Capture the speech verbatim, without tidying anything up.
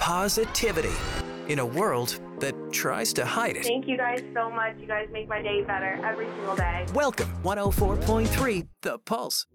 positivity in a world that tries to hide it. Thank you guys so much. You guys make my day better every single day. Welcome, one oh four point three The Pulse.